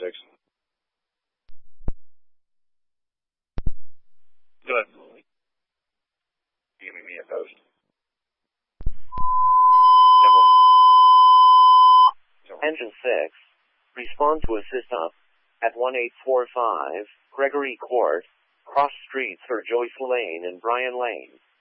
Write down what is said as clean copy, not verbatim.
6. Go ahead. You can meet me at post. Engine 6. Respond to assist up at 1845 Gregory Court, cross streets for Joyce Lane and Bryan Lane.